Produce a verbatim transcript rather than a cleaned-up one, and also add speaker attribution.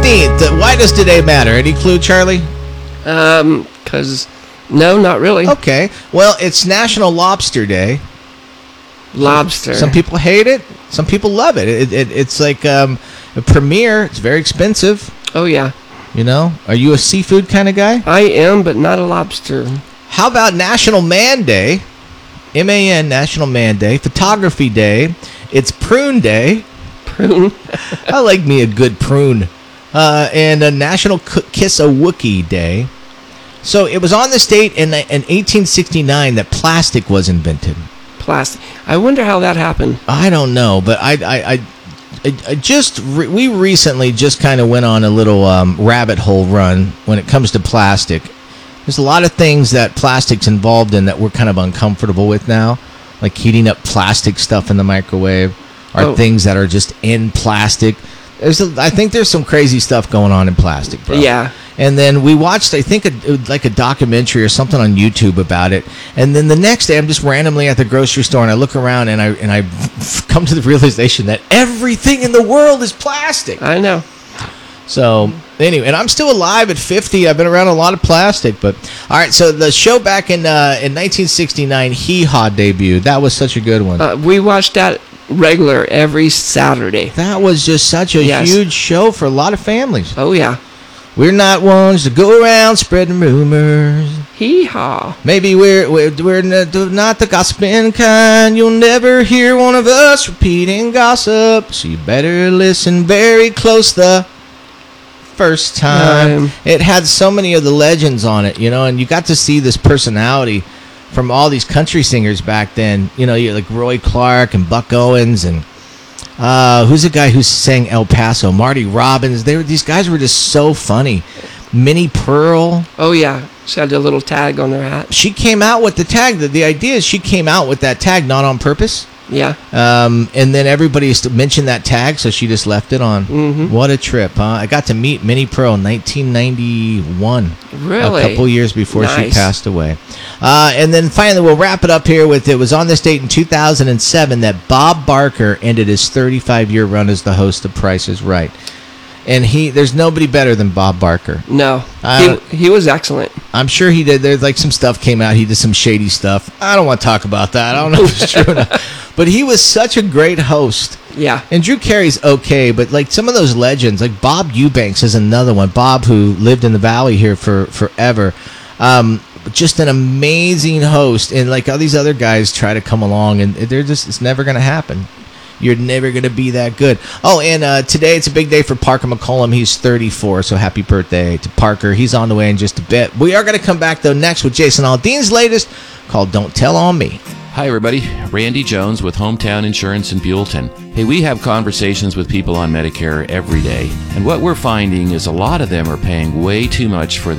Speaker 1: fifteenth. Why does today matter? Any clue, Charlie?
Speaker 2: Um, because, no, not really.
Speaker 1: Okay. Well, it's National Lobster Day.
Speaker 2: Lobster.
Speaker 1: Some people hate it. Some people love it. it, it it's like um, a premiere. It's very expensive.
Speaker 2: Oh, yeah.
Speaker 1: You know? Are you a seafood kind of guy?
Speaker 2: I am, but not a lobster.
Speaker 1: How about National Man Day? M A N, National Man Day. Photography Day. It's Prune Day.
Speaker 2: Prune?
Speaker 1: I like me a good prune. Uh, and a National Kiss a Wookiee Day. So it was on this date in, in eighteen sixty-nine that plastic was invented.
Speaker 2: Plastic. I wonder how that happened.
Speaker 1: I don't know, but I, I, I, I just re- we recently just kind of went on a little um, rabbit hole run when it comes to plastic. There's a lot of things that plastic's involved in that we're kind of uncomfortable with now, like heating up plastic stuff in the microwave, or
Speaker 2: oh.
Speaker 1: things that are just in plastic. There's, a, I think there's some crazy stuff going on in plastic, bro.
Speaker 2: Yeah.
Speaker 1: And then we watched, I think, a, like a documentary or something on YouTube about it. And then the next day, I'm just randomly at the grocery store, and I look around, and I and I come to the realization that everything in the world is plastic.
Speaker 2: I know.
Speaker 1: So anyway, and I'm still alive at fifty. I've been around a lot of plastic, but all right. So the show back in uh, in nineteen sixty-nine, Hee Haw debuted. That was such a good one.
Speaker 2: Uh, we watched that regular every Saturday.
Speaker 1: That was just such a
Speaker 2: yes.
Speaker 1: huge show for a lot of families.
Speaker 2: Oh yeah.
Speaker 1: We're not ones to go around spreading rumors.
Speaker 2: Hee haw.
Speaker 1: Maybe we're we're, we're not the gossiping kind. You'll never hear one of us repeating gossip. So you better listen very close the first time. Um, it had so many of the legends on it, you know, and you got to see this personality from all these country singers back then. You know, you're like Roy Clark and Buck Owens and uh, who's the guy who sang El Paso? Marty Robbins. They were these guys were just so funny. Minnie Pearl.
Speaker 2: Oh yeah, she had a little tag on her hat.
Speaker 1: She came out with the tag. The, the idea is she came out with that tag not on purpose.
Speaker 2: Yeah.
Speaker 1: Um, and then everybody used to mention that tag, so she just left it on.
Speaker 2: Mm-hmm.
Speaker 1: What a trip, huh? I got to meet Minnie Pearl in nineteen ninety-one.
Speaker 2: Really?
Speaker 1: A couple years before
Speaker 2: nice.
Speaker 1: she passed away. Uh, and then finally, we'll wrap it up here with, it was on this date in two thousand seven that Bob Barker ended his thirty-five-year run as the host of Price is Right. And he, there's nobody better than Bob Barker.
Speaker 2: No,
Speaker 1: uh,
Speaker 2: he, he was excellent.
Speaker 1: I'm sure he did. There's like some stuff came out. He did some shady stuff. I don't want to talk about that. I don't know if it's true or not. But he was such a great host.
Speaker 2: Yeah.
Speaker 1: And Drew Carey's okay, but like some of those legends, like Bob Eubanks is another one. Bob, who lived in the Valley here for forever. Um, just an amazing host. And like all these other guys try to come along, and they're just, it's never going to happen. You're never going to be that good. Oh, and uh, today it's a big day for Parker McCollum. He's thirty-four, so happy birthday to Parker. He's on the way in just a bit. We are going to come back, though, next with Jason Aldean's latest called Don't Tell on Me.
Speaker 3: Hi, everybody. Randy Jones with Hometown Insurance in Buellton. Hey, we have conversations with people on Medicare every day, and what we're finding is a lot of them are paying way too much for